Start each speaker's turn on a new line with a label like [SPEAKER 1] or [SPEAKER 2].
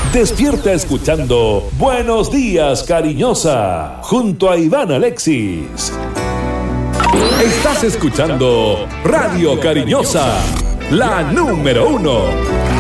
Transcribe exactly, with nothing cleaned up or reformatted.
[SPEAKER 1] Despierta escuchando Buenos Días, Cariñosa, junto a Iván Alexis. Estás escuchando Radio Cariñosa, la número uno.